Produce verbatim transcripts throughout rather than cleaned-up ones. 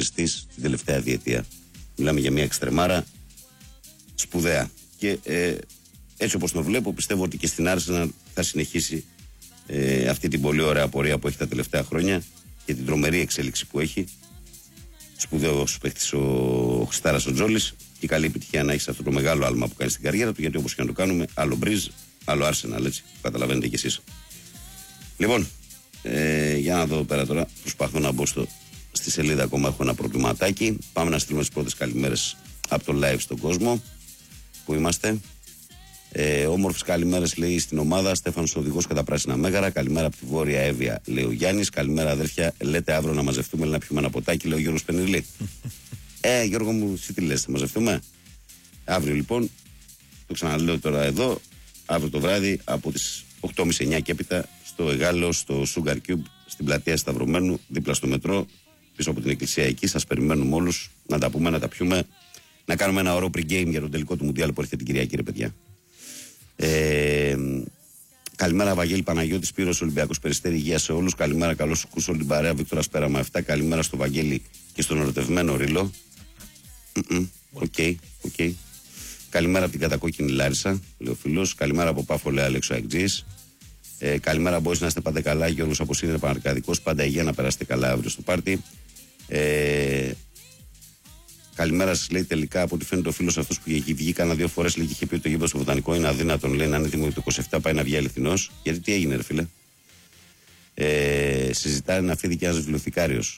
πρωταγωνιστής την τελευταία διετία. Μιλάμε για μια εξτρεμάρα σπουδαία. Και ε, έτσι όπως το βλέπω, πιστεύω ότι και στην Arsenal θα συνεχίσει ε, αυτή την πολύ ωραία πορεία που έχει τα τελευταία χρόνια και την τρομερή εξέλιξη που έχει. Σπουδαίος παίκτης ο Χριστάρας ο Τζόλης και καλή επιτυχία να έχει αυτό το μεγάλο άλμα που κάνει στην καριέρα του, γιατί όπως και να το κάνουμε, άλλο Μπριζ, άλλο Arsenal, έτσι, καταλαβαίνετε κι εσείς. Λοιπόν, ε, για να δω πέρα τώρα, προσπαθώ να μπω στο, στη σελίδα, ακόμα έχω ένα προβληματάκι. Πάμε να στείλουμε τις πρώτες καλημέρες από το live στον κόσμο. Πού είμαστε? Ε, όμορφες καλημέρες, λέει, στην ομάδα. Στέφανος οδηγός κατά πράσινα μέγαρα. Καλημέρα από τη Βόρεια Εύβοια, λέει ο Γιάννης. Καλημέρα, αδέρφια. Λέτε αύριο να μαζευτούμε, λέει, να πιούμε ένα ποτάκι, λέει ο Γιώργος Πενιλή. ε, Γιώργο μου, εσύ τι λες, θα μαζευτούμε? Αύριο λοιπόν, το ξαναλέω τώρα εδώ, αύριο το βράδυ από τις οκτώ και μισή εννιά και έπειτα στο Εγάλεο, στο Sugar Cube, στην πλατεία Σταυρωμένου, δίπλα στο μετρό, πίσω από την εκκλησία εκεί. Σας περιμένουμε όλους να τα πούμε, να τα πιούμε, να κάνουμε ένα ωραίο pre-game για τον τελικό του Μουντιάλ που έρχεται την Κυριακή, ρε παιδιά. Ε, καλημέρα, Βαγγέλη Παναγιώτης, Σπύρος Ολυμπιακός Περιστέρη, υγεία σε όλους. Καλημέρα, καλώς ακούς όλη την παρέα. Βίκτορας Πέραμα επτά. Καλημέρα στο Βαγγέλη και στον ερωτευμένο Ρίλο. Οκ, okay, οκ. Okay. Καλημέρα από την κατακόκκινη Λάρισα, λέει ο φίλος. Καλημέρα από Πάφο, λέει Αλέξο Αγκτζής. Ε, καλημέρα, μπορείς να είστε πάντα καλά. Γιώργος από Σύνδερ Παναρκαδικός. Πάντα υγεία, να περάσετε καλά αύριο στο πάρτι. Ε, καλημέρα σας, λέει, τελικά από ό,τι φαίνεται ο φίλος αυτός που έχει βγει κάνα δύο φορές, λέει, και είχε πει ότι το γήπεδο στο Βοτανικό είναι αδύνατον, λέει, να είναι έτοιμο το είκοσι επτά, πάει να βγει αληθινός. Γιατί τι έγινε, ρε φίλε? Ε, συζητάει να φύγει και ένας βιβλιοθηκάριος.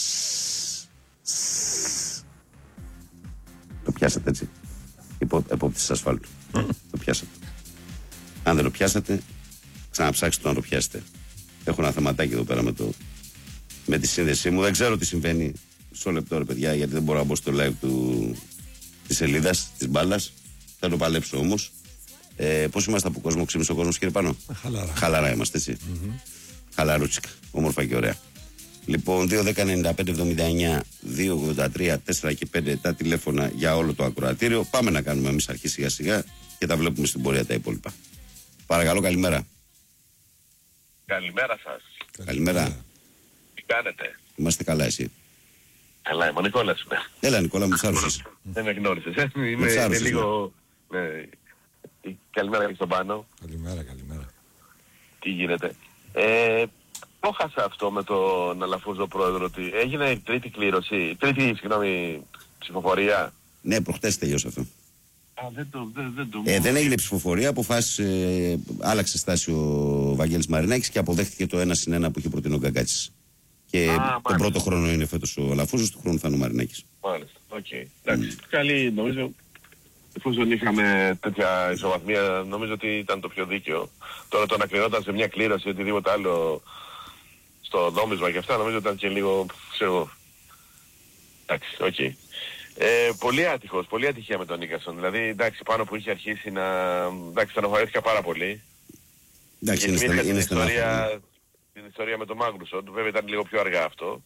Το πιάσατε έτσι? Επόπτης ασφάλτου. Το πιάσατε. Αν δεν το πιάσατε, ξαναψάξτε το να το πιάσετε. Έχω ένα θεματάκι εδώ πέρα με, το, με τη σύνδεσή μου. Δεν ξέρω τι συμβαίνει. Μισό λεπτό, ρε παιδιά, γιατί δεν μπορώ να μπω στο live του, της σελίδας, της μπάλας. Θα το παλέψω όμως. Ε, πώς είμαστε από κόσμο, ξύμισε ο κόσμος, κύριε Πάνο? Χαλαρά. Χαλαρά είμαστε, έτσι. Mm-hmm. Χαλαρούτσικα. Όμορφα και ωραία. Λοιπόν, δύο δέκα ενενήντα πέντε εβδομήντα εννιά δύο ογδόντα τρία τέσσερα και πέντε τα τηλέφωνα για όλο το ακροατήριο. Πάμε να κάνουμε εμείς αρχή σιγά σιγά και τα βλέπουμε στην πορεία τα υπόλοιπα. Παρακαλώ, καλημέρα. Καλημέρα σας. Καλημέρα. Τι κάνετε? Είμαστε καλά, εσύ? Καλά, είμαι ο Νικόλας. Έλα, Νικόλα, μου τσάρωσες. Δεν με γνώρισες, ε. Είμαι, είμαι λίγο... Ναι. Καλημέρα και στον Πάνο. Καλημέρα, καλημέρα. Τι γίνεται? Ε, το χάσα αυτό με τον Αλαφούζο πρόεδρο, ότι έγινε η τρίτη κλήρωση, τρίτη, συγγνώμη, ψηφοφορία. Ναι, προχτές τελειώσε αυτό. Α, δεν το, δεν, δεν το... Ε, δεν έγινε ψηφοφορία, αποφάσισε, ε, άλλαξε στάση ο Βαγγέλης Μαρινάκης και αποδέχτηκε το ένα συν ένα που είχε προτείνει ο Γκαγκάτσης. Και Α, τον μάλιστα. πρώτο χρόνο είναι φέτος ο Αλαφούζος, του χρόνου θα είναι ο Μαρινάκης. Μάλιστα, οκ. Okay. Εντάξει, mm. καλή, νομίζω, εφόσον είχαμε τέτοια ισοβαθμία, νομίζω ότι ήταν το πιο δίκαιο. Τώρα το να κλεινόταν σε μια κλήρωση, οτιδήποτε άλλο στο νόμισμα και αυτά, νομίζω ήταν και λίγο, ξέρω, εντάξει, οκ. Okay. Ε, πολύ άτυχος, πολύ ατυχία με τον Νίκασον. Δηλαδή, εντάξει, πάνω που είχε αρχίσει να... εντάξει, στενοχωρέθηκα πάρα πολύ. Εντάξει, είναι, στεν, είναι την ιστορία, την ιστορία με τον Μάγνουσον, βέβαια ήταν λίγο πιο αργά αυτό.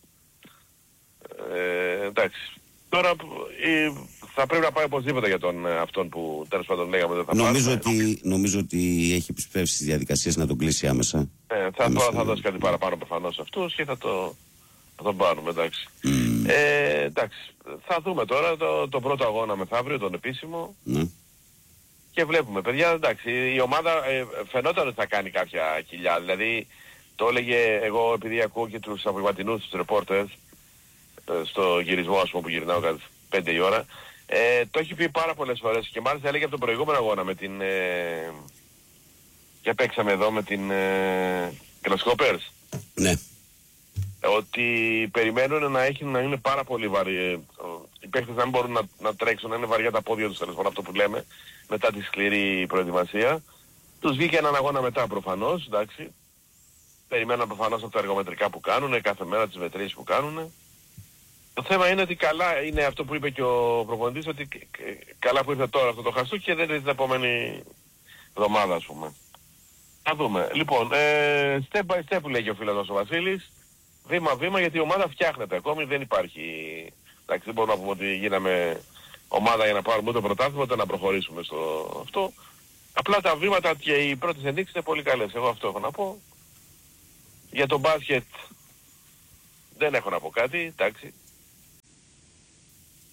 Ε, εντάξει. Τώρα ε, θα πρέπει να πάει οπωσδήποτε για τον αυτόν που τέλος πάντων λέγαμε δεν θα νομίζω ότι, νομίζω ότι έχει επισπεύσει τις διαδικασίες να τον κλείσει άμεσα. Ε, θα, άμεσα το, θα δώσει κάτι παραπάνω προφανώς αυτούς και θα το... θα τον πάρουμε, εντάξει. Mm. Ε, εντάξει, θα δούμε τώρα το, το πρώτο αγώνα μεθαύριο, τον επίσημο. Mm. Και βλέπουμε, παιδιά, εντάξει, η ομάδα ε, φαινόταν ότι θα κάνει κάποια κοιλιά. Δηλαδή, το έλεγε εγώ, επειδή ακούω και τους απογευματινούς, τους reporters, ε, στο γυρισμό, ας πούμε, που γυρνάω κατά πέντε η ώρα, ε, το έχει πει πάρα πολλές φορές και μάλιστα έλεγε από τον προηγούμενο αγώνα με την... Ε, και παίξαμε εδώ με την ε, Grasshoppers. Ναι. Ότι περιμένουν να, έχει, να είναι πάρα πολύ βαρύ. Οι παίκτες να μην μπορούν να, να τρέξουν, να είναι βαριά τα πόδια τους, τέλος πάντων, αυτό που λέμε, μετά τη σκληρή προετοιμασία. Τους βγήκε έναν αγώνα μετά προφανώς, εντάξει. Περιμέναν προφανώς από τα εργομετρικά που κάνουν, κάθε μέρα τις μετρήσεις που κάνουν. Το θέμα είναι ότι καλά είναι αυτό που είπε και ο προπονητής, ότι καλά που ήρθε τώρα αυτό το χαστούκι και δεν είναι την επόμενη εβδομάδα, ας πούμε. Θα δούμε. Λοιπόν, ε, step by step που λέγει ο φίλος ο Βασίλης. Βήμα-βήμα, γιατί η ομάδα φτιάχνεται ακόμη, δεν υπάρχει... εντάξει, δεν μπορούμε να πούμε ότι γίναμε ομάδα για να πάρουμε ούτε πρωτάθλημα, ούτε να προχωρήσουμε στο αυτό. Απλά τα βήματα και οι πρώτες ενδείξεις είναι πολύ καλές. Εγώ αυτό έχω να πω. Για το μπάσκετ δεν έχω να πω κάτι, εντάξει.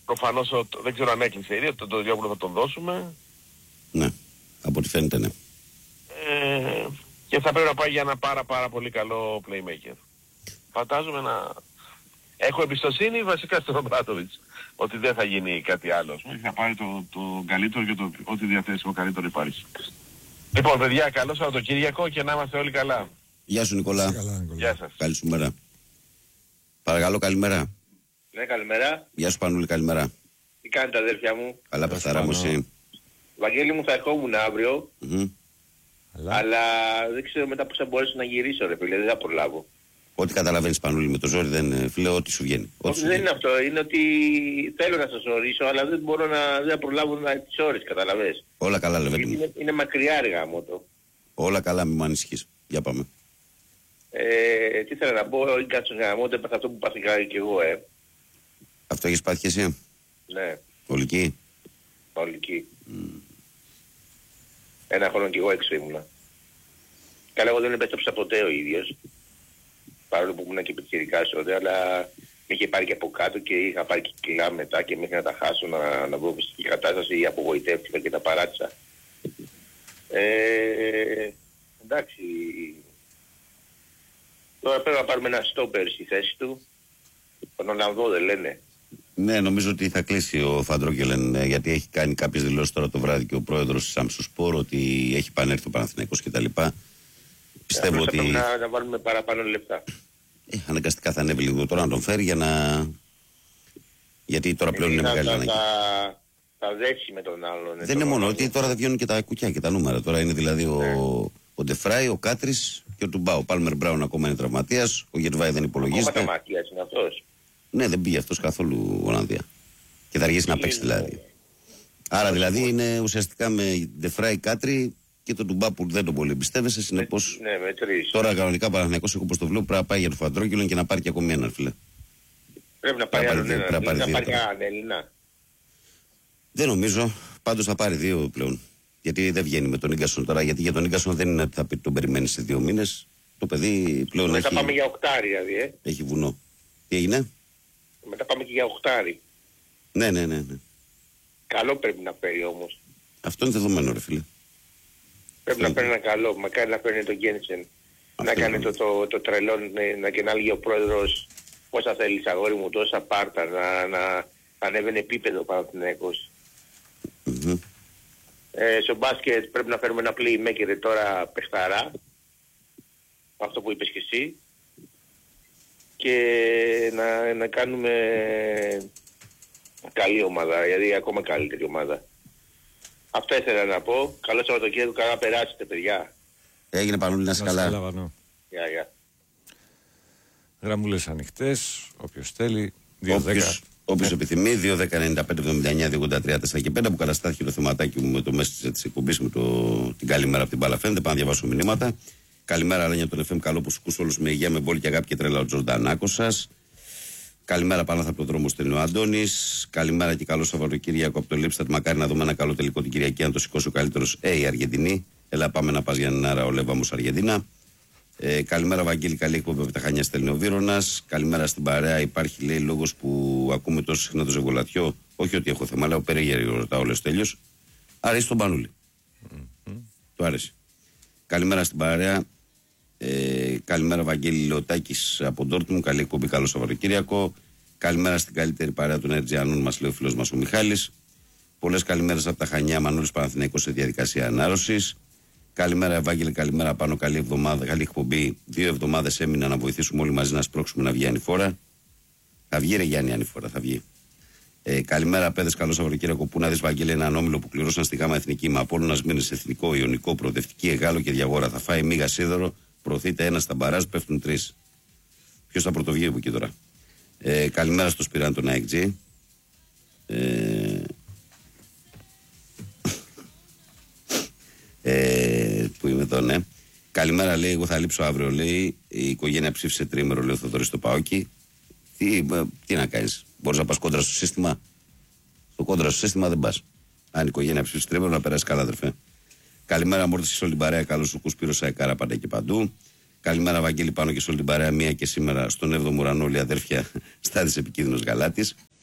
προφανώς δεν ξέρω αν έκλεισε η Ρία, τον Τοδιόπουλο θα τον δώσουμε. Ναι, από ό,τι φαίνεται ναι. Ε, και θα πρέπει να πάει για ένα πάρα πάρα πολύ καλό playmaker. Φαντάζομαι να... Έχω εμπιστοσύνη βασικά στον Ομπράτοβιτς ότι δεν θα γίνει κάτι άλλο. Θα πάρει το, το καλύτερο και το ό,τι διαθέσιμο καλύτερο υπάρχει. Λοιπόν παιδιά, καλό Σαββατοκύριακο και να είμαστε όλοι καλά. Γεια σου Νικόλα. Καλά, Νικόλα. Γεια σας. Καλή σου μέρα. Παρακαλώ, καλημέρα. Ναι, καλημέρα. Γεια σου Πανούλη, καλημέρα. Τι κάνετε αδέρφια μου? Καλά παιχταρά μου εσύ. Βαγγέλη μου, θα ερχόμουν αύριο, Mm-hmm. Αλλά... αλλά δεν ξέρω μετά πώς θα μπορέσω να γυρίσω ρε φίλε, δεν θα προλάβω. Ό,τι καταλαβαίνεις Πανούλη με το ζόρι δεν φίλε, ό,τι σου βγαίνει. Ό,τι Όχι, σου δεν βγαίνει. είναι αυτό, είναι ότι θέλω να σας ορίσω, αλλά δεν μπορώ να, δεν θα προλάβω να, τις ώρες, καταλαβες. Όλα καλά Λεβέντη Γιατί μου. είναι, είναι μακριά αργά μου το. Όλα καλά, μη μου ανησυχείς. Για πάμε. Ε, τι θέλω να πω, η Κατσουγαμότε έπαθα αυτό που πάθηκα και εγώ, ε. Αυτό έχεις πάθει και εσύ. Ναι, Ολική. ολική. Mm. Ένα χρόνο κι εγώ έξω ήμουνα. Καλά, εγώ δεν επέστρεψα ποτέ ο ίδιος. Παρόλο που ήμουν και πιτσιρικάς τότε, αλλά με είχε πάρει και από κάτω και είχα πάρει και κιλά μετά και μέχρι να τα χάσω να, να βρω φυσική κατάσταση, απογοητεύτηκα και τα παράτησα. Ε, εντάξει. Τώρα πρέπει να πάρουμε ένα στόπερ στη θέση του. Τον Ολλανδό δεν λένε. Ναι, νομίζω ότι θα κλείσει ο Φαντρόκελεν γιατί έχει κάνει κάποιες δηλώσεις τώρα το βράδυ και ο πρόεδρος της Σαμσουσπόρ ότι έχει πανέρθει ο Παναθηναϊκός κτλ. Πιστεύω Απλώς ότι. θα πρέπει να, να βάλουμε παραπάνω λεφτά. Ε, αναγκαστικά θα ανέβει λίγο τώρα να τον φέρει για να. Γιατί τώρα πλέον είναι να, μεγάλη θα, ανάγκη. θα, θα δέσει με τον άλλον. Δεν είναι μόνο ότι τώρα δεν βγαίνουν και τα κουκιά και τα νούμερα. Τώρα είναι δηλαδή ο, Ναι. ο Ντεφράι, ο Κάτρις και ο Τουμπά. Ο Πάλμερ Μπράουν ακόμα είναι τραυματίας. Ο Γερβάη δεν υπολογίζεται. Ακόμα Ματίας είναι αυτός. Ναι, δεν πήγε αυτός καθόλου Ολλανδία. Και θα αργήσει να παίξει δηλαδή. Άρα δηλαδή είναι ουσιαστικά με Ντεφράι, Κάτρι και τον Τουμπά που δεν τον πολύ εμπιστεύεσαι. Συνεπώς Ναι, με τρεις. τώρα κανονικά Παναθηναϊκός εγώ όπως το βλέπω πρέπει να πάει για τον Φαντρόκελον και να πάρει και ακόμη έναν φίλε. Πρέπει να πάρει να άλλον πάρει δύο, έναν. πρέπει να Να πάρει πάρει δύο έναν Έλληνα. Δεν νομίζω. Πάντως θα πάρει δύο πλέον. Γιατί δεν βγαίνει με τον Ίγκασον τώρα. Γιατί για τον Ίγκασον δεν είναι ότι θα πει τον περιμένει σε δύο μήνες. Το παιδί πλέον Μετά έχει, πάμε για οκτάρι δηλαδή, ε. έχει βουνό. Τι έγινε? Μετά πάμε και για οκτάρι. Ναι, ναι, ναι, ναι. Καλό πρέπει να φέρει όμως. Αυτό είναι δεδομένο, ρε φίλε. Πρέπει να παίρνει ένα καλό. Μακάρι να παίρνει τον Γκένσεν. Να Αυτό κάνει είναι. το, το, το τρελό, ναι, να και να λέγει ο πρόεδρος πόσα θέλεις αγόρι μου, τόσα πάρτα, να, να ανέβαινε επίπεδο Παναθηναϊκός. Mm-hmm. Ε, στο μπάσκετ πρέπει να φέρουμε ένα playmaker τώρα παιχταρά. Αυτό που είπες και εσύ. Και να, να κάνουμε καλή ομάδα, δηλαδή ακόμα καλύτερη ομάδα. Αυτό ήθελα να πω. Καλό Σαββατοκύριακο, καλά περάσετε παιδιά. Έγινε Πανούλη, να είσαι καλά. Βανό. Γεια, γεια. Γραμμούλες ανοιχτές, όποιος θέλει. δύο δέκα. Όποιος, όποιος επιθυμεί, δύο δέκα ενενήντα πέντε εβδομήντα εννιά δύο ογδόντα τρία τέσσερα και πέντε που καταστάθηκε το θεματάκι μου με το μέσα της εκπομπής με το, την καλημέρα από την Παλαφέντε. Πάω να διαβάσω μηνύματα. Καλημέρα, Λένια, τον εφ εμ. Καλό που σου ακούσω όλους με υγεία, με μπόλη και αγάπη και τρέλα ο Τζορντανάκο σας. Καλημέρα, πάνω από τον δρόμο στέλνει ο Αντώνης. Καλημέρα και καλό Σαββατοκύριακο από το Λίπστατ. Μακάρι να δούμε ένα καλό τελικό την Κυριακή. Αν το σηκώσει ο καλύτερος, ε, η Αργεντινή. Έλα, πάμε να πας για ένα άρα, ο Λέβαμος Αργεντίνα. Ε, καλημέρα, Βαγγέλη. Καλή εκπομπή από τα Χανιά, στέλνει ο Βύρονας. Καλημέρα στην παρέα. Υπάρχει, λέει, λόγος που ακούμε τόσο συχνά το ζευγολατιό. Όχι ότι έχω θέμα, αλλά ο περίγερη ρωτάω, όλες τέλειος. Άρεσε τον Πανούλη. Mm-hmm. Του άρεσε. Καλημέρα στην παρέα. Ε, καλημέρα, Βαγγέλη Λεωτάκης από Ντόρτμουντ. Καλή εκπομπή, καλό Σαββατοκύριακο. Καλημέρα στην καλύτερη παρέα των Ερτζιανών μας, λέει ο φίλος μας ο Μιχάλης. Πολλές καλημέρες από τα Χανιά, Μανώλης Παναθηναϊκός σε διαδικασία ανάρρωσης. Καλημέρα, Ευάγγελε, καλημέρα πάνω. Καλή εβδομάδα, καλή εκπομπή. Δύο εβδομάδες έμεινα να βοηθήσουμε όλοι μαζί να σπρώξουμε να βγει ανηφόρα. Θα βγει, ρε Γιάννη, ανηφόρα, θα βγει. Ε, καλημέρα, παιδες, καλό Σαββατοκύριακο. Πού να δεις, Βαγγέλη, έναν όμιλο που κληρώσαν στη γάμα εθνική με Απόλλωνας Μήνες εθνικό, ιωνικό, προοδευτική, Εγάλο και Διαγόρα. Θα φάει μίγα σίδερο, προωθείται ένα στα μπαράζ, πέφτουν τρεις. Ποιος θα πρωτοβγεί από εκεί τώρα? Ε, καλημέρα στο Σπυράν τον ΑΕΚΤΖ. Ε, ε, που είμαι εδώ, ναι. Καλημέρα, λέει. Εγώ θα λείψω αύριο, λέει. Η οικογένεια ψήφισε τρίμερο, λέει ο Θοδωρής στο ΠΑΟΚι. Τι, τι να κάνεις, μπορείς να πας κόντρα στο σύστημα? Στο κόντρα στο σύστημα δεν πας. Αν η οικογένεια ψήφισε τρίμερο, να περάσει καλά, αδερφέ. Καλημέρα, Μόρτωση, σε όλη την παρέα. Καλώς σου Σπύρο Σαϊκάρα πάντα και παντού. Καλημέρα, Βαγγέλη, πάνω και σε όλη την παρέα. Μία και σήμερα στον έβδομο ουρανό, όλοι αδέρφια, στάδις επικίνδυνος γαλάτης.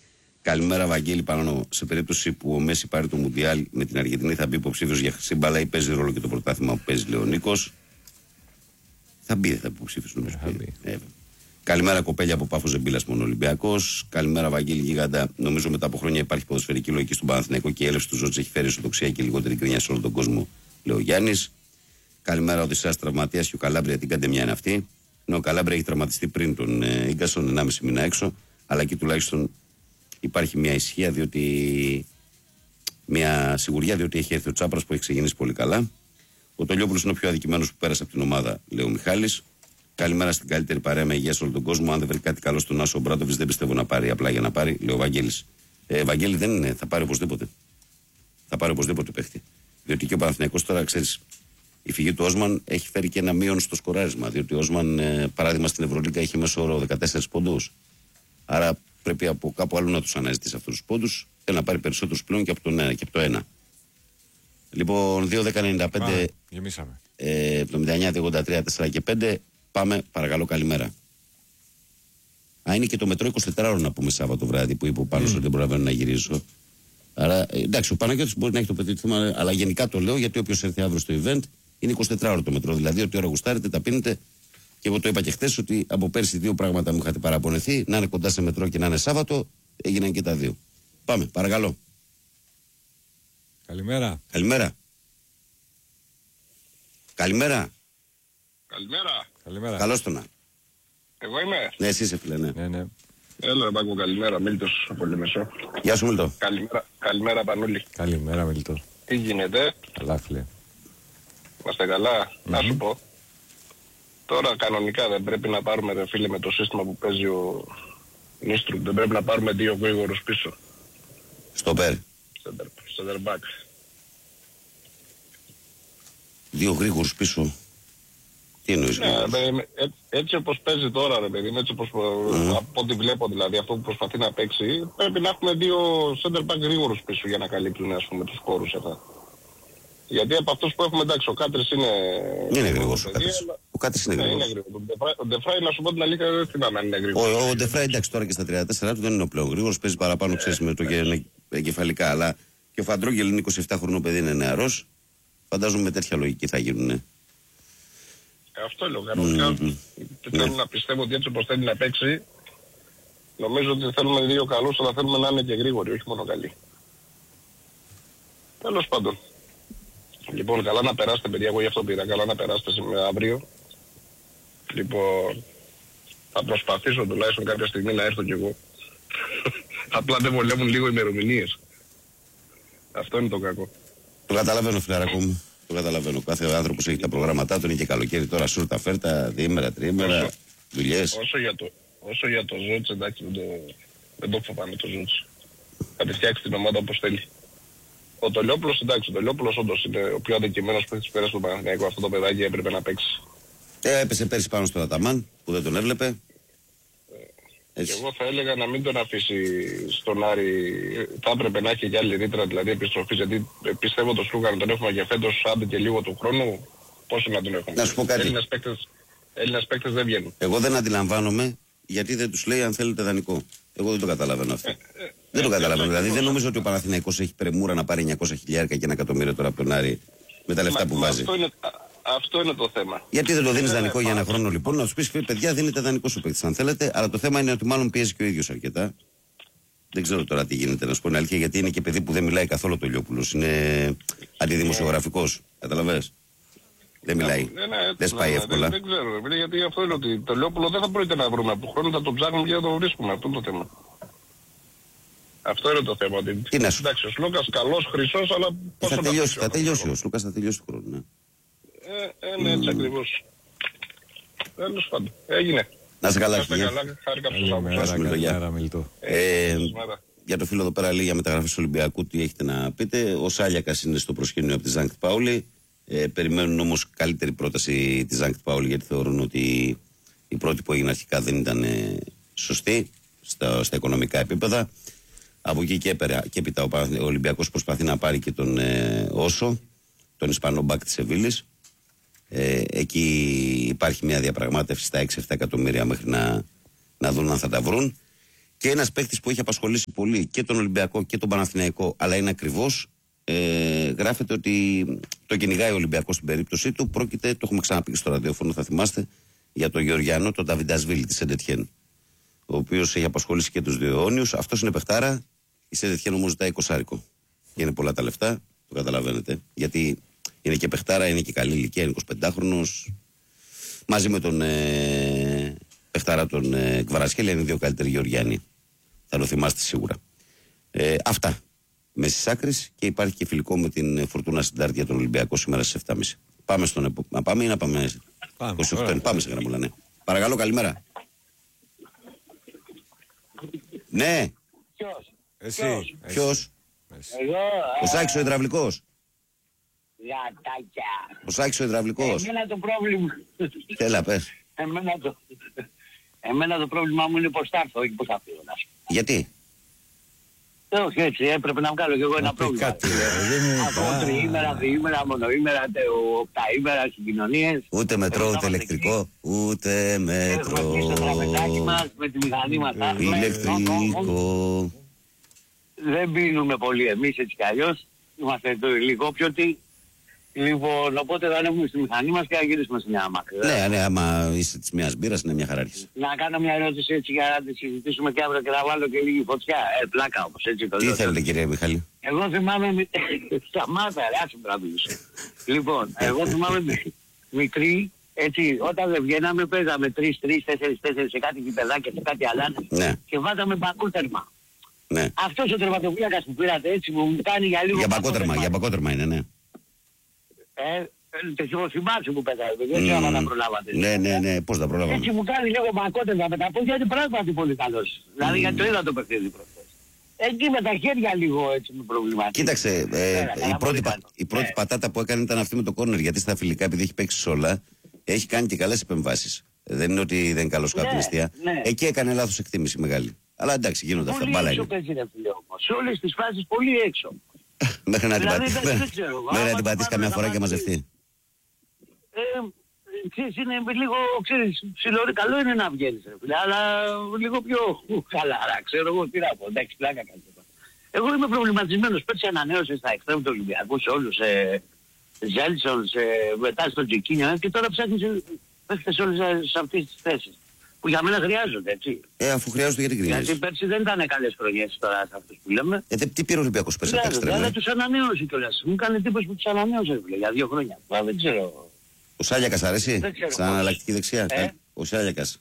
Καλημέρα, Βαγγέλη. Πάνω σε περίπτωση που ο Μέση πάρει το Μουντιάλ με την Αργεντινή, θα μπει υποψήφιος για χρυσή μπάλα ή παίζει ρόλο και το πρωτάθλημα που παίζει, λέει ο Νίκος. Θα μπει, θα μπει υποψήφιος, νομίζω. Ε, καλημέρα, κοπέλια από Πάφο Ζεμπίλας, μόνο Ολυμπιακός. Καλημέρα, Βαγγέλη Γίγαντα. Νομίζω μετά από χρόνια υπάρχει ποδοσφαιρική λογική στον Παναθηναϊκό και η έλευση του Ζώτης έχει φέρει ισοδοξία και λιγότερη κρίνια σε όλο τον κόσμο, λέει ο Γιάννης. Καλημέρα, Οδυσσέας τραυματίας και ο Καλάμπρια, την κάντε μια είναι αυτή. Ναι, ο Καλάμπρια έχει τραυματιστεί πριν τον ε, Ίγκασον, ενάμιση μήνα έξω, αλλά εκεί τουλάχιστον υπάρχει μια ισχύα, διότι. Μια σιγουριά, διότι έχει έρθει ο Τσάπρας που έχει ξεκινήσει πολύ καλά. Ο Τολιόπουλος είναι ο πιο αδικημένος που πέρασε από την ομάδα, λέει ο Μιχάλης. Καλημέρα στην καλύτερη παρέα με υγεία σε όλο τον κόσμο. Αν δεν βρει κάτι καλό στον Άσο Μπράντοβιτς, δεν πιστεύω να πάρει απλά για να πάρει, λέει ο Βαγγέλης. Ε, Βαγγέλη δεν είναι, θα πάρει οπωσδήποτε. Θα πάρει οπωσδήποτε παίχτη. Διότι και ο Παναθηναϊκός τώρα, ξέρεις, η φυγή του Όσμαν έχει φέρει και ένα μείον στο σκοράρισμα. Διότι ο Όσμαν, ε, παράδειγμα, στην Ευρωλίγκα είχε μέσο όρο δεκατέσσερις πόντους. Άρα πρέπει από κάπου αλλού να τους αναζητήσει αυτούς τους πόντους και να πάρει περισσότερους πλέον και από, τον ένα, και από το ένα. Λοιπόν, δύο δέκα ενενήντα πέντε, ε, εβδομήντα εννιά ογδόντα τρία τέσσερα και πέντε. Πάμε, παρακαλώ, καλημέρα. Α, είναι και το μετρό είκοσι τέσσερα ώρα να πούμε Σάββατο βράδυ που είπε ο Πάνος mm. ότι δεν προλαβαίνω να γυρίσω. Άρα, εντάξει, ο Παναγιώτης μπορεί να έχει το παιδί του θέμα, αλλά γενικά το λέω γιατί όποιος έρθει αύριο στο event είναι είκοσι τέσσερα ώρα το μετρό. Δηλαδή, ό,τι ώρα γουστάρετε, τα πίνετε. Και εγώ το είπα και χθες ότι από πέρσι δύο πράγματα μου είχατε παραπονεθεί, να είναι κοντά σε μετρό και να είναι Σάββατο, έγιναν και τα δύο. Πάμε, παρακαλώ. Καλημέρα. Καλημέρα. Καλημέρα. Καλημέρα. Καλημέρα. Καλώς το να. Εγώ είμαι. Ναι, εσύ είσαι φίλε, ναι. Ναι, ναι. Έλα, Μπάκο, καλημέρα. Μίλτος από Λεμεσό. Γεια σου, Μίλτο. Καλημέρα, καλημέρα Πανούλη. Καλημέρα, Μίλτο. Τι γίνεται? Καλά, φίλε. Είμαστε καλά. Mm-hmm. Να σου πω. Τώρα κανονικά δεν πρέπει να πάρουμε, ρε φίλε, με το σύστημα που παίζει ο Νίστρου, δεν πρέπει να πάρουμε δύο γρήγορους πίσω. Στο περ. Στο δερμπάκ. Δύο γρήγορους πίσω. Τι εννοείς? Ναι, ρε, έτσι όπως παίζει τώρα, ρε παιδί, έτσι όπως mm. από ό,τι βλέπω δηλαδή, αυτό που προσπαθεί να παίξει, πρέπει να έχουμε δύο center back γρήγορους πίσω για να καλύπτουν, ας πούμε, τους χώρους αυτά. Γιατί από αυτούς που έχουμε, εντάξει, ο Κάτρης είναι... Είναι γρήγορος ο Κάτρης. Αλλά... Ο Κάτρης είναι γρήγορος. Ναι, ο Ντεφράι, να σου πω την αλήθεια, δεν θυμάμαι αν είναι γρήγορος. Ο, ο Ντεφράι, εντάξει, τώρα και στα τριάντα τέσσερα του δεν είναι ο πλέον γρήγορος, παίζει παραπάνω, ξέρεις, με το εγκεφαλικά. Αλλά και ο Φαντρόγγελ είναι είκοσι επτά χρονών παιδί, είναι νεαρός. Φαντάζομαι με τέτοια λογική θα γίνουν. Ναι. Αυτό λέω, κανονικά. Mm-hmm. Θέλω ναι. να πιστεύω ότι έτσι όπως θέλει να παίξει, νομίζω ότι θέλουμε δύο καλούς, αλλά θέλουμε να είναι και γρήγοροι, όχι μόνο καλοί. Τέλος πάντων. Λοιπόν, καλά να περάσετε, παιδιά, εγώ γι' αυτό πήρα. Καλά να περάσετε σήμερα αύριο. Λοιπόν, θα προσπαθήσω τουλάχιστον κάποια στιγμή να έρθω κι εγώ. Απλά δεν βολεύουν λίγο ημερομηνίες. Αυτό είναι το κακό. Το καταλαβαίνω, φιλαράκο μου. Το καταλαβαίνω. Κάθε άνθρωπος έχει τα προγράμματά του, είναι και καλοκαίρι τώρα, σούρτα φέρτα, διήμερα, τριήμερα, δουλειές. Όσο για το, όσο για το Ζούτς, εντάξει, δεν το, δεν το φοβάμαι το Ζούτς. Θα τη φτιάξει την ομάδα όπως θέλει. Ο Τολιόπουλος, εντάξει, ο Τολιόπουλος όντως είναι ο πιο αδικημένος που έχει πέρασε στον Παναθηναϊκό. Αυτό το παιδάκι έπρεπε να παίξει. Ε, έπεσε πέρσι πάνω στον Αταμάν που δεν τον έβλεπε. Και εγώ θα έλεγα να μην τον αφήσει στον Άρη. Θα έπρεπε να έχει και άλλη ρήτρα, δηλαδή επιστροφή. Γιατί πιστεύω το Σλούκα να τον έχουμε για φέτος, άντε και λίγο του χρόνου. Πόσο να τον έχουμε? Να σου πω κάτι. Έλληνες παίκτες, Έλληνες παίκτες δεν βγαίνουν. Εγώ δεν αντιλαμβάνομαι γιατί δεν τους λέει αν θέλετε δανεικό. Εγώ δεν το καταλαβαίνω αυτό. Ε, ε, δεν το καταλαβαίνω. Δηλαδή δεν νομίζω ότι ο Παναθηναϊκός έχει πρεμούρα να πάρει εννιακόσια χιλιάρικα και ένα εκατομμύριο τώρα από τον Άρη με τα λεφτά μα, που βάζει. Αυτό είναι, αυτό είναι το θέμα. Γιατί δεν το δίνεις δανεικό για ένα χρόνο λοιπόν? Να σου πεις παιδιά, δίνετε δανεικό σου παίκτη αν θέλετε, αλλά το θέμα είναι ότι μάλλον πιέζει και ο ίδιος αρκετά. Δεν ξέρω τώρα τι γίνεται, να σου πω την αλήθεια, γιατί είναι και παιδί που δεν μιλάει καθόλου το Λιόπουλος. Είναι αντιδημοσιογραφικός. Καταλαβαίνεις. Δεν μιλάει. Ναι, ναι, δεν σπάει ναι, εύκολα. Δεν, δεν ξέρω, γιατί αυτό είναι ότι το Λιόπουλο δεν θα πρόκειται να βρούμε από χρόνο, θα το ψάχνουμε και θα το βρίσκουμε. Αυτό είναι το θέμα. Αυτό είναι το θέμα. Ότι... Τι να σου... Εντάξει, ο Σλούκας καλός, χρυσός, αλλά πόσο θα τελειώσει, θα τελειώσει ο Σλούκας, θα τελειώσει το χρόνο. Ναι, ε, ε, ναι έτσι mm. ακριβώς. Τέλος πάντων. Έγινε. Να σε καλά, κύριε. Χάρηκα που σας άκουσα. Για το φίλο εδώ πέρα λέει για μεταγραφές του Ολυμπιακού, τι έχετε να πείτε? Ο Σάλιακας είναι στο προσκήνιο από τη Ζάνκτ Πάουλη. Ε, περιμένουν όμως καλύτερη πρόταση τη Ζάνκτ Πάουλη, γιατί θεωρούν ότι η πρώτη που έγινε αρχικά δεν ήταν ε, σωστή στα, στα οικονομικά επίπεδα. Από εκεί και, έπερα, και έπειτα ο, ο Ολυμπιακός προσπαθεί να πάρει και τον ε, Όσο, τον Ισπανό μπακ της Σεβίλης. Ε, εκεί υπάρχει μια διαπραγμάτευση στα έξι εφτά εκατομμύρια μέχρι να, να δουν αν θα τα βρουν. και ένας παίκτης που έχει απασχολήσει πολύ και τον Ολυμπιακό και τον Παναθηναϊκό, αλλά είναι ακριβώς, ε, γράφεται ότι το κυνηγάει ο Ολυμπιακός στην περίπτωσή του. Πρόκειται, το έχουμε ξαναπεί στο ραδιόφωνο, θα θυμάστε, για τον Γεωργιανό, τον Νταβιντασβίλη της Σεντετιέν, ο οποίος έχει απασχολήσει και τους δύο αιώνιους. Αυτός είναι παιχτάρα. Η Σεντετιέν όμως ζητάει εικοσάρικο. Και είναι πολλά τα λεφτά, το καταλαβαίνετε. Γιατί είναι και παιχτάρα, είναι και καλή ηλικία, είναι εικοσιπεντάχρονος. Μαζί με τον ε, παιχτάρα τον ε, Κβαρασχέλη είναι οι δύο καλύτεροι Γεωργιανοί. Θα το θυμάστε σίγουρα. Ε, αυτά. Μέσης άκρης, και υπάρχει και φιλικό με την Φορτούνα Συντάρτη για τον Ολυμπιακό σήμερα στις επτά και μισή. Πάμε στον επο... Να πάμε ή να πάμε. Πάμε, είκοσι οκτώ, πάμε σε γραμμούλα, ναι. Παρακαλώ, καλημέρα. Ναι. Ποιος? Εσύ. Ποιος? Εγώ. Ο Σάκης ο υδραυλικός. Γατάκια. Ο Σάκης ο υδραυλικός. Εμένα το πρόβλημα. Έλα, πες. Εμένα το... Εμένα το πρόβλημά μου είναι πως θα έρθω, όχι πως θα φύγω. Γιατί? Ε, όχι έτσι, έπρεπε να βγάλω κι εγώ ένα πει πρόβλημα. κάτι, ρε, δεν μου Από είπα. τριήμερα, διήμερα, μονοήμερα, τε- οκταήμερα, συγκοινωνίες. Ούτε μετρό, Εμείς ούτε είμαστε ηλεκτρικό. Ούτε Έχουμε μέτρο. πει στο τραπεζάκι μας, με τη μηχανή μας. θα έρθουμε. Ηλεκτρικό. Δεν πίνουμε πολύ εμείς έτσι κι αλλιώς. Είμαστε το υλικό πιωτή. Λοιπόν, οπότε θα ανέβουμε στη μηχανή μας και θα γυρίσουμε σε μια μάκρη. Ναι, ναι, άμα είσαι της μιας μπύρας είναι μια χαράρχηση. Να κάνω μια ερώτηση έτσι για να τη συζητήσουμε και αύριο και να βάλω και λίγη φωτιά. Ε, πλάκα όμως, έτσι το Τι λέω. θέλετε, κύριε Μιχάλη? Εγώ θυμάμαι... μη- Σταμάτα, ρε, άσε με να μιλήσω. Λοιπόν, εγώ θυμάμαι μη- μικρή, έτσι, όταν δεν βγαίναμε παίζαμε τρεις, τρεις, τέσσερις, τέσσερις σε κάτι γηπεδάκια, σε κάτι αλάνες Ναι. και βάζαμε μπακούτερμα. Ναι. Αυτός ο τερματοφύλακας που πήρατε έτσι μου κάνει για λίγο... Για μπακότερμα, μπακότερμα. για μπακότερμα είναι, ναι. Ε, το θυμάσαι που πέταγε, δεν ξέρω αν τα προλάβατε. Ναι, ναι, ναι, πώς τα Έτσι προλάβαμε. μου κάνει λίγο μπακότερμα με τα πόδια, είναι πράγματι πολύ καλός. Δηλαδή γιατί το είδα το παιχνίδι προχθές. Εκεί με τα χέρια λίγο έτσι με προβληματίζει. Κοίταξε, ε, Έλα, η καλά, πρώτη, πολύ πα- καλό. η πρώτη Ε. πατάτα που έκανε ήταν αυτή με το κόρνερ, γιατί στα φιλικά, επειδή έχει παίξει σε όλα, έχει κάνει και καλές επεμβάσεις. Δεν είναι ότι δεν είναι καλός Ναι, κάτω νηστεία. ναι. Εκεί έκανε λάθος εκτίμηση μεγάλη. Αλλά εντάξει, γίνονται αυτά. Πολύ Μπάλα έξω είναι. παίζει ρε φίλε όμως. Σε όλες τις φάσεις πολύ έξω. Μέχρι να την Δηλαδή, πατήσει δεν- δεν ξέρω εγώ. μέχρι να Άμα την το πατήσει πάρουμε καμιά να φορά και πάρουμε- μαζευτεί. Ε, ξέρεις, είναι λίγο, ξέρεις, ψηλό, καλό είναι να βγαίνεις ρε φίλε, αλλά λίγο πιο χαλαρά, ξέρω εγώ τι να πω, εντάξει, πλάκα κάνει. Εγώ είμαι προβληματισμένος, πέρσι ανανέωσε στα εξτρέμ του Ολυμπιακού σε όλους, σε Ζέλσον, σε, μετά στο Τζικίνιο και τώρα ψάχνεις παίχτες όλες σε αυτές τις θέσεις. Που για μένα χρειάζονται, έτσι. Ε, αφού χρειάζονται, γιατί Γιατί κρίνεις. πέρσι δεν ήταν καλές χρονιές τώρα σε αυτούς που λέμε. Ε, τε- τι πήρε ο Ολυμπιακός πέρσι από τα Χρειάζονται, αλλά εξτρέμ, ε? τους ανανέωσε κιόλας. Μου κάνει εντύπωση που τους ανανέωσε ρε φίλε, για δύο χρόνια. Μα δεν ξέρω. Ο Σάλιακας αρέσει, Δεν ξέρω σαν πώς. αναλλακτική δεξιά. Ε? Ο Σάλιακας.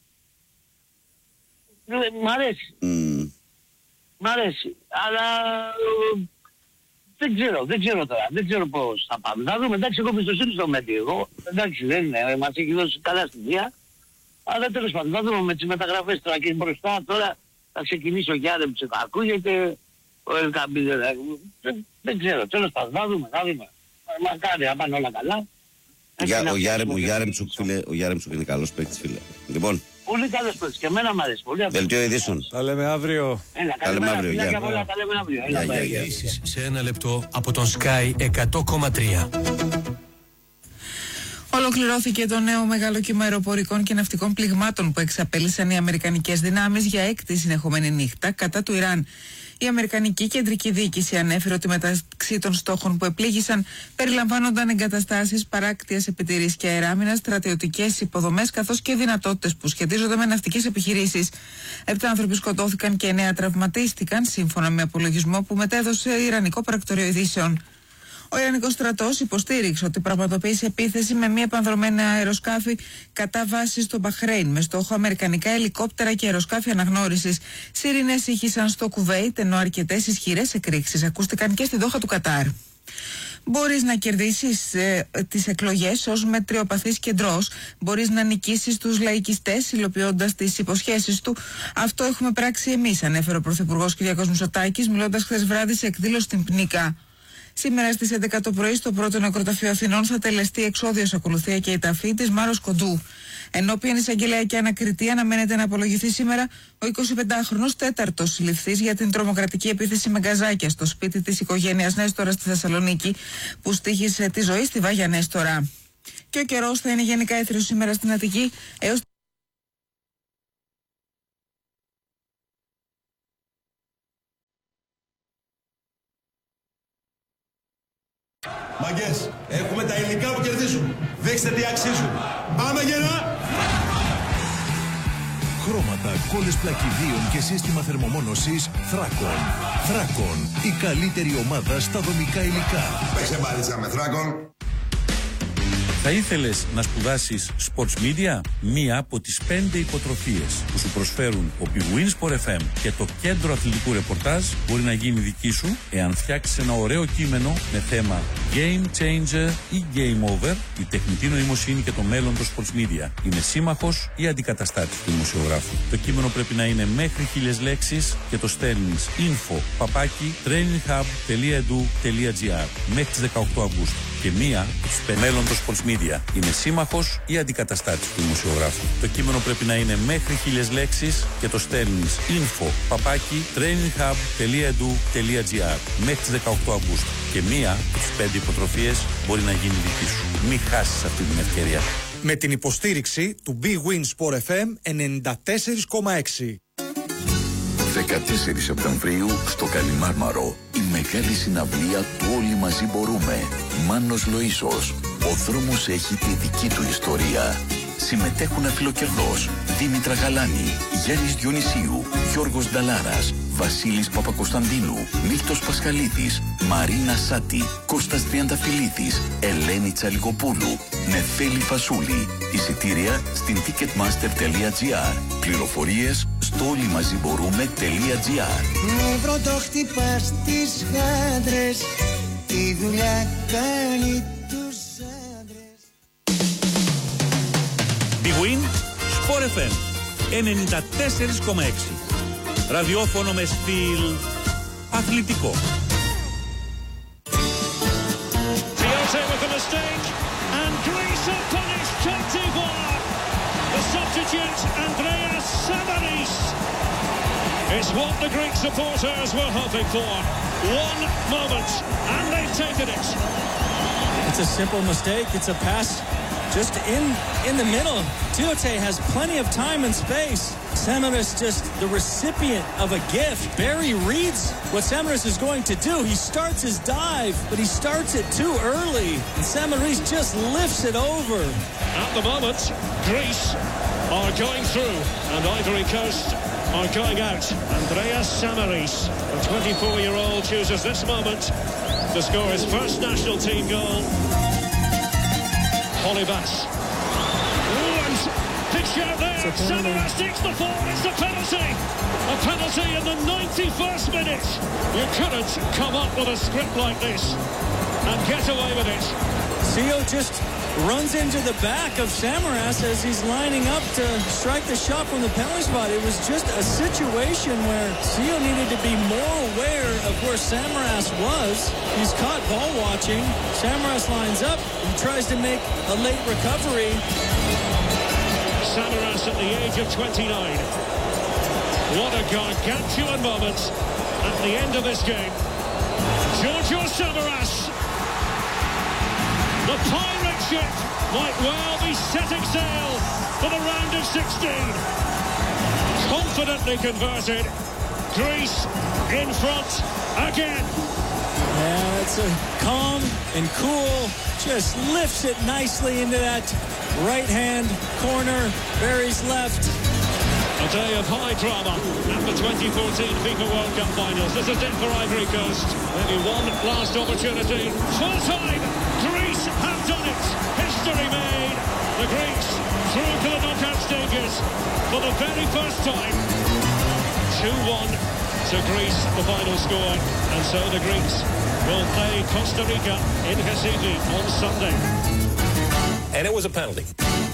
Ε, Μ' αρέσει. Μμ. Μ' αρέσει. Αλλά ε, δεν ξέρω, δεν ξέρω τώρα. Δεν ξέρω πώς θα πάμε. Θα δούμε. Εντάξει, εγώ πιστοσύνη στο Μέντι. Εγώ, εντάξει, δεν είναι. ε, Μας έχει δώσει καλά στοιχεία. Αλλά τέλος πάντων, θα δούμε με τις μεταγραφές τώρα και μπροστά. Τώρα θα ξεκινήσει ο Γιάννη που ακούγεται. Ο Ελκαμπή δεν, δεν, δεν ξέρω. Τέλος πάντων, θα δούμε, θα δούμε. Μακάρι να πάνε όλα καλά. Για- Έτσι, να Ο Γιάρεμ- πιάσουμε ο και- Γιάρεμτσουκ, φίλε, ο Γιάρεμτσουκ είναι καλός παίκτης, φίλε. Λοιπόν, Πολύ καλός παίκτης και εμένα μ' αρέσει. Πολύ δελτίο ειδήσεων. Τα λέμε αύριο. Έλα, Τα λέμε καλημέρα, αύριο, φιλάκια γεια. πολλά, τα λέμε αύριο. Γεια, Έλα, γεια, bye. γεια. Ειδήσεις σε ένα λεπτό από τον Sky εκατό κόμμα τρία. Ολοκληρώθηκε το νέο μεγάλο κύμα αεροπορικών και ναυτικών πληγμάτων που εξαπέλυσαν οι αμερικανικές δυνάμεις για έκτη συνεχόμενη νύχτα κατά του Ιράν. Η Αμερικανική Κεντρική Διοίκηση ανέφερε ότι μεταξύ των στόχων που επλήγησαν περιλαμβάνονταν εγκαταστάσεις παράκτειας επιτηρής και αεράμινας, στρατιωτικές υποδομές καθώς και δυνατότητες που σχετίζονται με ναυτικές επιχειρήσεις. Επτά άνθρωποι σκοτώθηκαν και εννέα τραυματίστηκαν, σύμφωνα με απολογισμό που μετέδωσε Ιρανικό Πρακτορείο Ειδήσεων. Ο Ιρανικός στρατός υποστήριξε ότι πραγματοποίησε επίθεση με μία επανδρομένα αεροσκάφη κατά βάση στο Μπαχρέιν με στόχο αμερικανικά ελικόπτερα και αεροσκάφη αναγνώρισης. Σιρήνες ήχησαν στο Κουβέιτ, ενώ αρκετές ισχυρές εκρήξεις ακούστηκαν και στη Δόχα του Κατάρ. Μπορείς να κερδίσεις ε, τις εκλογές ως μετριοπαθής κεντρός. Μπορείς να νικήσεις τους λαϊκιστές υλοποιώντας τις υποσχέσεις του. Αυτό έχουμε πράξει εμείς, ανέφερε ο Πρωθυπουργός Κυριάκος Μητσοτάκης, μιλώντας χθες βράδυ σε εκδήλωση στην Πνίκα. Σήμερα στις έντεκα το πρωί στο πρώτο νεκροταφείο Αθηνών θα τελεστεί εξόδιος ακολουθία και η ταφή της Μάρος Κοντού. Ενώπιον εισαγγελέα και ανακριτή αναμένεται να απολογηθεί σήμερα ο εικοσιπεντάχρονος τέταρτος συλληφθής για την τρομοκρατική επίθεση με γκαζάκια στο σπίτι της οικογένειας Νέστορα στη Θεσσαλονίκη που στοίχησε τη ζωή στη Βάγια Νέστορα. Και ο καιρός θα είναι γενικά έθριος σήμερα στην Αττική έως Μαγκές, έχουμε τα υλικά που κερδίζουν. Δείξτε τι αξίζουν. Πάμε γερά! Χρώματα, κόλλες πλακιδίων και σύστημα θερμομόνωσης Θράκον. Θράκον, η καλύτερη ομάδα στα δομικά υλικά. Παίξε μπάλιτσα με Θράκον. Θα ήθελες να σπουδάσεις Sports Media, μία από τις πέντε υποτροφίες που σου προσφέρουν ο Big Win Sport εφ εμ και το Κέντρο Αθλητικού Ρεπορτάζ μπορεί να γίνει δική σου εάν φτιάξεις ένα ωραίο κείμενο με θέμα Game Changer ή Game Over. Η τεχνητή νοημοσύνη και το μέλλον των Sports Media είναι σύμμαχος ή αντικαταστάτης του δημοσιογράφου. Το κείμενο πρέπει να είναι μέχρι χίλιες λέξεις και το στέλνεις info παπάκι traininghub.edu.gr μέχρι τις δεκαοκτώ Αυγούστου. Και μία από τις πέντε μέλλον των Sports Media είναι σύμμαχος ή αντικαταστάτης του δημοσιογράφου. Το κείμενο πρέπει να είναι μέχρι χίλιες λέξεις και το στέλνεις info παπάκι traininghub.edu.gr μέχρι τις δεκαοκτώ Αυγούστου. Και μία από τις πέντε υποτροφίες μπορεί να γίνει δική σου. Μην χάσεις αυτή την ευκαιρία. Με την υποστήριξη του Big Win Sport εφ εμ ενενήντα τέσσερα κόμμα έξι. δεκατέσσερις Σεπτεμβρίου στο Καλιμάρμαρο η μεγάλη συναυλία του Όλοι Μαζί Μπορούμε. Μάνος Λοΐσος. Ο δρόμος έχει τη δική του ιστορία. Συμμετέχουν Αφιλοκερδός, Δήμητρα Γαλάνη, Γιάννης Διονυσίου, Γιώργος Νταλάρας, Βασίλης Παπακοσταντίνου, Μίλτος Πασχαλίδης, Μαρίνα Σάτη, Κώστας Τριανταφυλλίδης, Ελένη Τσαλιγοπούλου, Νεφέλη Φασούλη. Εισιτήρια στην ticketmaster.gr. Πληροφορίες στο όλοιμαζιμπορούμε.gr. Νεύρο το χτυπάς στις χάντρες, τη δουλειά κάνει τους άντρες. Big Win Sport εφ εμ ενενήντα τέσσερα κόμμα έξι. Ραδιόφωνο με στυλ αθλητικό. Tiote with a mistake and Greece are punished. Cote d'Ivoire. The substitute Andreas Samaris. It's what the Greek supporters were hoping for. One moment and they've taken it. It's a simple mistake. It's a pass just in in the middle. Tiote has plenty of time and space. Samaris just the recipient of a gift. Barry reads what Samaris is going to do. He starts his dive, but he starts it too early. And Samaris just lifts it over. At the moment, Greece are going through and Ivory Coast are going out. Andreas Samaris, the twenty-four-year-old, chooses this moment to score his first national team goal. Holibas. Ooh, and big shout there. Samaras takes the fall. It's a penalty. A penalty in the ninety-first minute. You couldn't come up with a script like this and get away with it. Sio just runs into the back of Samaras as he's lining up to strike the shot from the penalty spot. It was just a situation where Sio needed to be more aware of where Samaras was. He's caught ball watching. Samaras lines up and tries to make a late recovery. Samaras at the age of twenty-nine. What a gargantuan moment at the end of this game. Giorgio Samaras. The pirate ship might well be setting sail for the round of sixteen. Confidently converted. Greece in front again. Yeah, it's a calm and cool. Just lifts it nicely into that right-hand corner. Barry's left. A day of high drama at the twenty fourteen FIFA World Cup Finals. This is it for Ivory Coast. Maybe one last opportunity. Full time. Greece have done it. History made. The Greeks through to the knockout stages for the very first time. two one to Greece, the final score. And so the Greeks will play Costa Rica in Recife on Sunday. And it was a penalty.